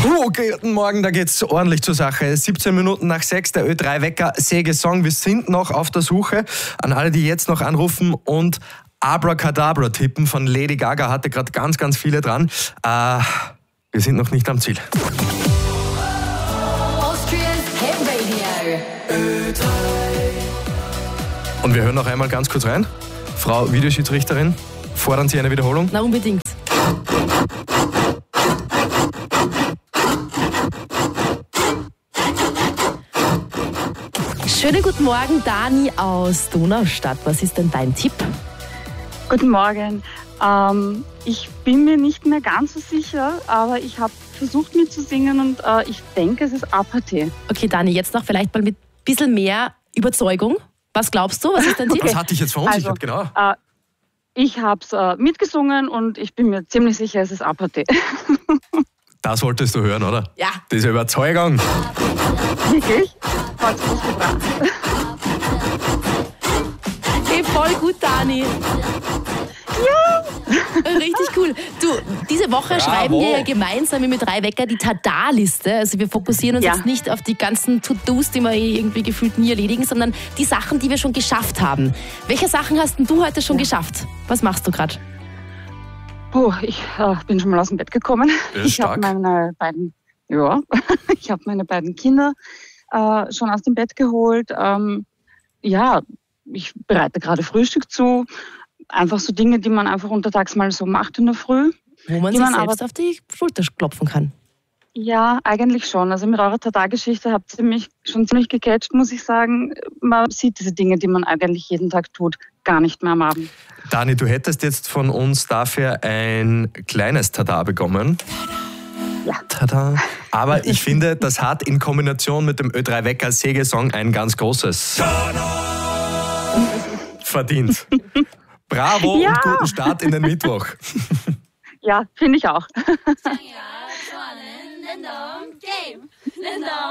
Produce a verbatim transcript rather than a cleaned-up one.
Oh, guten Morgen, da geht's ordentlich zur Sache. siebzehn Minuten nach sechs, der Ö drei Wecker Sägesong. Wir sind noch auf der Suche. An alle, die jetzt noch anrufen und Abracadabra tippen von Lady Gaga, hatte gerade ganz, ganz viele dran. Äh, wir sind noch nicht am Ziel. Und wir hören noch einmal ganz kurz rein. Frau Videoschiedsrichterin, fordern Sie eine Wiederholung? Na, unbedingt. Schönen guten Morgen, Dani aus Donaustadt. Was ist denn dein Tipp? Guten Morgen. Ähm, ich bin mir nicht mehr ganz so sicher, aber ich habe versucht mitzusingen und äh, ich denke, es ist A P T. Okay, Dani, jetzt noch vielleicht mal mit ein bisschen mehr Überzeugung. Was glaubst du? Was ist dein Tipp? Was hat dich jetzt verunsichert, Also, genau? Äh, ich habe es äh, mitgesungen und ich bin mir ziemlich sicher, es ist A P T. Das solltest du hören, oder? Ja. Diese Überzeugung. Wirklich? Hat's was gebracht. Hey, voll gut, Dani. Ja! Richtig cool. Du, diese Woche Bravo. schreiben wir ja gemeinsam mit drei Wecker die Tada-Liste. Also wir fokussieren uns Ja. jetzt nicht auf die ganzen To-Dos, die wir eh irgendwie gefühlt nie erledigen, sondern die Sachen, die wir schon geschafft haben. Welche Sachen hast denn du heute schon geschafft? Was machst du gerade? Puh, ich äh, bin schon mal aus dem Bett gekommen. Ist Ich habe stark. meine beiden, ja, ich habe meine beiden Kinder äh, schon aus dem Bett geholt. Ähm, ja, ich bereite gerade Frühstück zu. Einfach so Dinge, die man einfach untertags mal so macht in der Früh. Wo man Die sich man selbst aber- auf die Schulter klopfen kann. Ja, eigentlich schon. Also mit eurer Tada-Geschichte habt ihr mich schon ziemlich gecatcht, muss ich sagen. Man sieht diese Dinge, die man eigentlich jeden Tag tut, gar nicht mehr am Abend. Dani, du hättest jetzt von uns dafür ein kleines Tada bekommen. Ja. Tada. Aber ich finde, das hat in Kombination mit dem Ö drei Wecker Sägesong ein ganz großes verdient. Bravo Ja. und guten Start in den Mittwoch. Ja, finde ich auch.